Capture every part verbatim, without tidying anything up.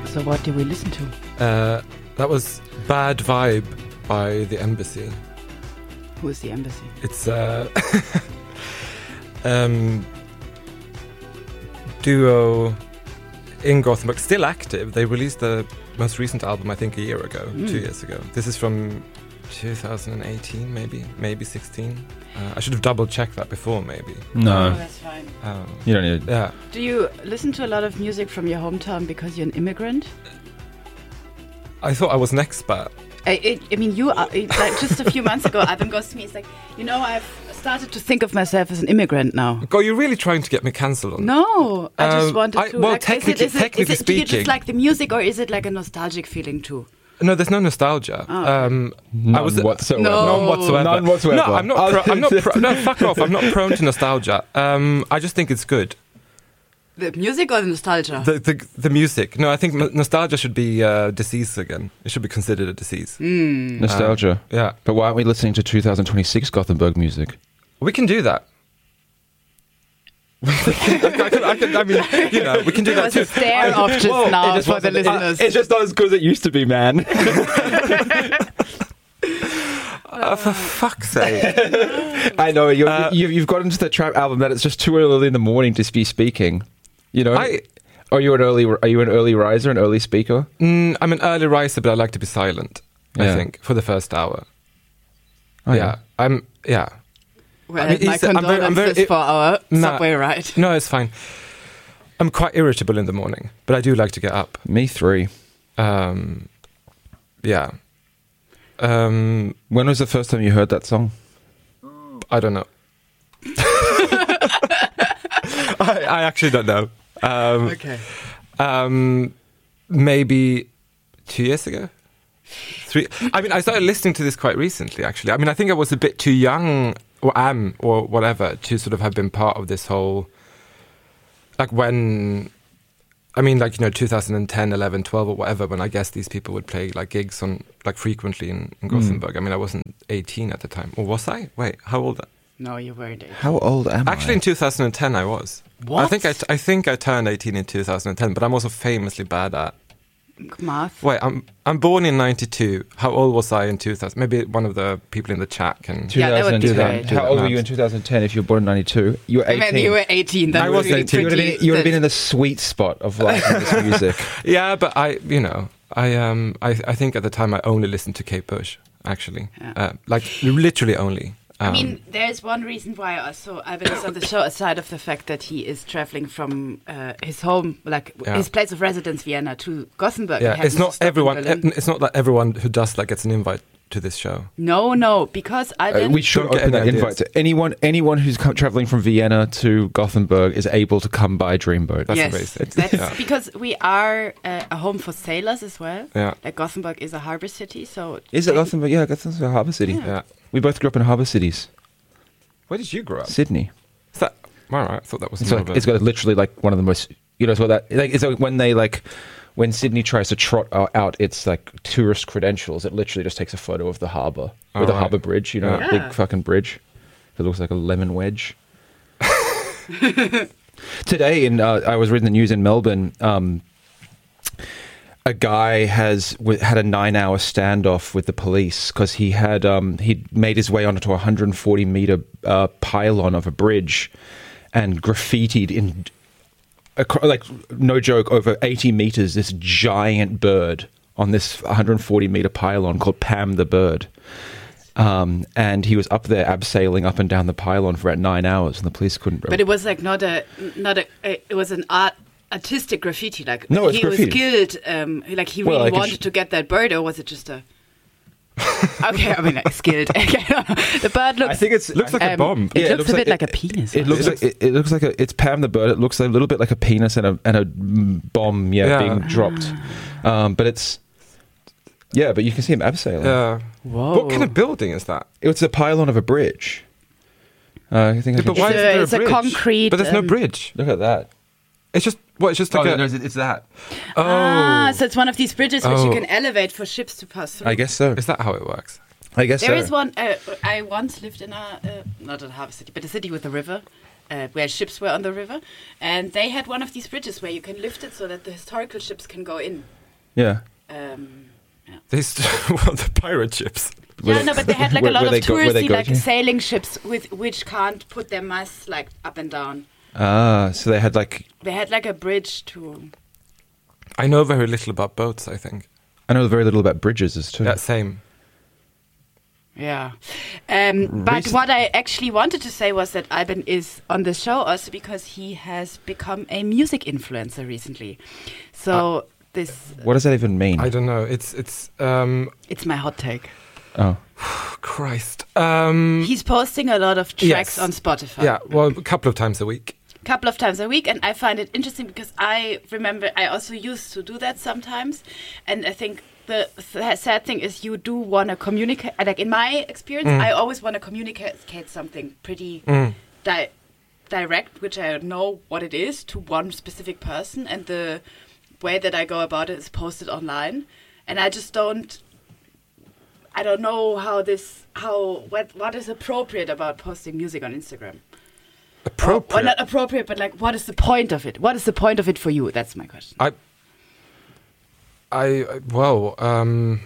So what did we listen to? Uh, that was Bad Vibe by The Embassy. Who is The Embassy? It's uh, um, duo in Gothenburg, still active. They released the most recent album, I think, a year ago, mm. two years ago. This is from two thousand eighteen, maybe, maybe sixteen. Uh, I should have double checked that before, maybe. No, oh, that's fine. Um, you don't need it. Yeah. Do you listen to a lot of music from your hometown because you're an immigrant? I thought I was an expat. I, it, I mean, you are, like just a few months ago, Adam goes to me, he's like, you know, I've started to think of myself as an immigrant now. God, you're really trying to get me cancelled on No, I just um, wanted I, to. well, like, technically, is it, is it, technically is it, speaking, do you just like the music, or is it like a nostalgic feeling too? No, there's no nostalgia. Oh, okay. um, None I was, whatsoever. No. None whatsoever. None whatsoever. No, I'm not. Pro- I'm not. Pro- no, fuck off. I'm not prone to nostalgia. Um, I just think it's good. The music or the nostalgia? The the, the music. No, I think m- nostalgia should be uh, disease again. It should be considered a disease. Mm. Nostalgia. Um, yeah. But why aren't we listening to two thousand twenty-six Gothenburg music? We can do that. I, can, I, can, I, can, I mean, you know, we can do that There was too. a stare off just Whoa, now it just for the wasn't- it- listeners. It's just not as good as it used to be, man. Uh, for fuck's sake. I know you're, Uh, you, you've got into the trap album that it's just too early in the morning to be speaking. You know, I, are you an early? Are you an early riser, an early speaker? mm, I'm an early riser, but I like to be silent. I Yeah. think for the first hour. Oh, yeah. I'm. Yeah. Well, I mean, my it's- I'm very- condolences I'm very- for our Nah. subway ride. No, it's fine. I'm quite irritable in the morning, but I do like to get up. Me three. Um, yeah. Um, When was the first time you heard that song? I don't know. I, I actually don't know. Um, Okay. um, maybe two years ago. Three. I mean, I started listening to this quite recently, actually. I mean, I think I was a bit too young, or am, or whatever, to sort of have been part of this whole. Like when. I mean, like, you know, two thousand ten, eleven, twelve, or whatever, when I guess these people would play like gigs on, like, frequently in, in Gothenburg. Mm. I mean, I wasn't eighteen at the time. Or was I? Wait, how old? No, you weren't. How old am I? Actually, in two thousand ten, I was. What? I think I, t- I think I turned eighteen in two thousand ten, but I'm also famously bad at Math. Wait, I'm I'm born in ninety-two. How old was I in two thousand? Maybe one of the people in the chat can. Yeah, that would be great. How old were you in two thousand ten if you were born in ninety-two? You were eighteen. I mean, you were eighteen. That I would was be eighteen. You would have pretty been, you would have been good. in the sweet spot of liking this music. Yeah, but I, you know, I um, I I think at the time I only listened to Kate Bush. Actually, Yeah. uh, like literally only. Um, I mean, there's one reason why I saw Ivan is on the show, aside of the fact that he is traveling from uh, his home, like Yeah. his place of residence, Vienna, to Gothenburg. He yeah, happens it's to not stop in everyone. Berlin. It's not that everyone who does like gets an invite to this show. No, no, because Uh, Ivan. we should Don't get open that any invite ideas. to anyone. Anyone who's come, traveling from Vienna to Gothenburg is able to come by Dreamboat. That's yes, amazing. that's Yeah. because we are uh, a home for sailors as well. Yeah, Like Gothenburg is a harbor city, so Is it they- Gothenburg? Yeah, Gothenburg's a harbour city. Yeah. yeah. We both grew up in harbour cities. Where did you grow up? Sydney. Is that? All right, I thought that was. It's more like of a- it's got literally like one of the most. You know, it's what that like. It's like when they like when Sydney tries to trot out, out its like tourist credentials. It literally just takes a photo of the harbour Oh, or the right. harbour bridge. You know, Yeah. big Yeah. fucking bridge. It looks like a lemon wedge. Today, in uh, I was reading the news in Melbourne. Um, a guy has w- had a nine-hour standoff with the police because he had um, he made his way onto a one hundred forty meter uh, pylon of a bridge and graffitied in, acro- like no joke, over eighty meters this giant bird on this one hundred forty meter pylon called Pam the bird. Um, and he was up there abseiling up and down the pylon for about nine hours, and the police couldn't. But it was like not a not a. It was an art. Artistic graffiti, like No, it's he graffiti. was skilled. Um, like he Well, really like a wanted sh- to get that bird, or was it just a? Okay, I mean like skilled. The bird looks. I think it's looks like a um, bomb. It Yeah, it looks looks a like- bit like it- a penis. It looks like it, it looks like a. It's Pam the bird. It looks a little bit like a penis and a and a mm, bomb. Yeah, Yeah. being dropped. Um, but it's. Yeah, but you can see him abseiling. Yeah. Whoa. What kind of building is that? It's a pylon of a bridge. Uh, I think. I Yeah, can but why It's is a- there a it's a bridge? concrete, But there's no um, bridge. look at that. It's just what? It's just like a. it's that. Oh, Ah, so it's one of these bridges which you Oh. can elevate for ships to pass through. I guess so. is that how it works? I guess There so. is one. Uh, I once lived in a uh, not a harbour city, but a city with a river, uh, where ships were on the river, and they had one of these bridges where you can lift it so that the historical ships can go in. Yeah. Um, They st- well, the pirate ships. Were yeah, they- no, but they had like were- a lot were of they go- were they touristy, go like to? sailing ships with which can't put their masts like up and down. Ah, so they had like They had like a bridge to. I know very little about boats, I think. I know very little about bridges as too. Yeah, same. Yeah. Um, but Recent- what I actually wanted to say was that Alban is on the show also because he has become a music influencer recently. So this, What does that even mean? I don't know. It's it's um it's my hot take. oh, Christ. Um He's posting a lot of tracks Yes. on Spotify. yeah, well, a couple of times a week. Couple of times a week, and I find it interesting because I remember I also used to do that sometimes, and I think the th- sad thing is you do want to communicate. Like in my experience, Mm. I always want to communicate something pretty Mm. di- direct, which I know what it is, to one specific person, and the way that I go about it is posted online, and I just don't. I don't know how this, how what what is appropriate about posting music on Instagram. Appropriate. Or, or not appropriate, but like, what is the point of it? What is the point of it for you? That's my question. I, I, I- well, um,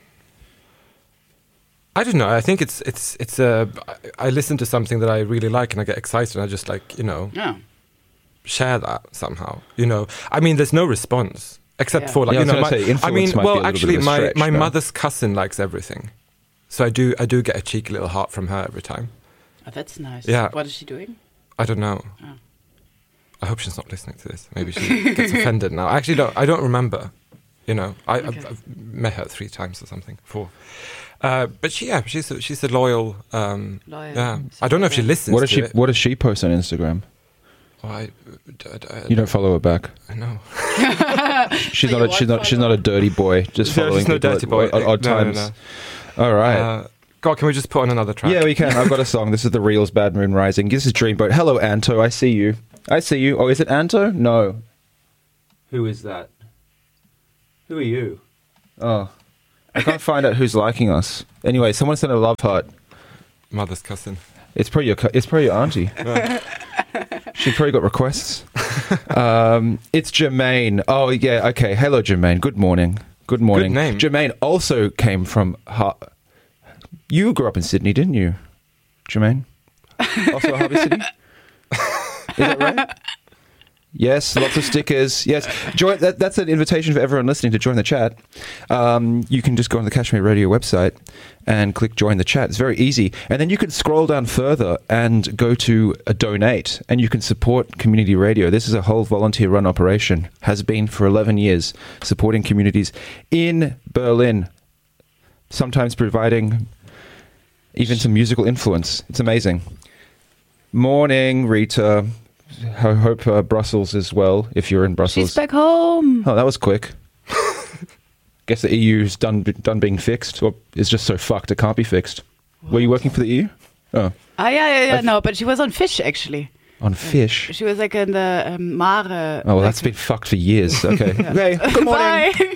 I don't know. I think it's it's it's a. I I listen to something that I really like and I get excited and I just like you know Yeah. share that somehow. You know, I mean, there's no response except Yeah. for like Yeah, I you was know. gonna My, say, influence I mean, might be a well, little bit actually, of a my stretch, my no? mother's cousin likes everything, so I do I do get a cheeky little heart from her every time. Oh, that's nice. Yeah. What is she doing? I don't know. Oh. I hope she's not listening to this. Maybe she gets offended now. I actually don't. I don't remember. You know, I, Okay. I've, I've met her three times or something. Four. Uh, but she, yeah, she's a, she's a loyal. Um, Loyal Yeah. I don't know if she supporter. listens. what does to she It. What does she post on Instagram? Oh, I, I, I, You don't follow her back. I know. She's So not. you A, she's won't not. She's follow? not a dirty boy. Just Yeah, following she's no people dirty at boy. odd, odd No, no, times. no. All right. Uh, God, can we just put on another track? Yeah, we can. I've got a song. This is the Reels Bad Moon Rising. This is Dreamboat. Hello, Anto. I see you. I see you. Oh, is it Anto? No. Who is that? Who are you? Oh. I can't find out who's liking us. Anyway, someone sent a love heart. Mother's cousin. It's probably your, cu- it's probably your auntie. She probably got requests. Um, it's Jermaine. Oh, yeah. Okay. Hello, Jermaine. Good morning. Good morning. Good name. Jermaine also came from... Har- you grew up in Sydney, didn't you, Jermaine? Also Harvey City? Is that right? Yes, lots of stickers. Yes, join. That, that's an invitation for everyone listening to join the chat. Um, you can just go on the Kashmir Radio website and click join the chat. It's very easy. And then you can scroll down further and go to a donate, and you can support community radio. This is a whole volunteer-run operation. Has been for eleven years, supporting communities in Berlin, sometimes providing even some musical influence. It's amazing. Morning, Rita. I hope uh, Brussels as well, if you're in Brussels. She's back home. Oh, that was quick. Guess the E U's done done being fixed, or is just so fucked it can't be fixed. Were you working for the E U? Oh, Ah, yeah, yeah, yeah. I've- No, but she was on Fish actually. on fish. She was like in the um, Mare. Oh, well, like- that's been fucked for years. Okay. Okay. Good morning. Bye.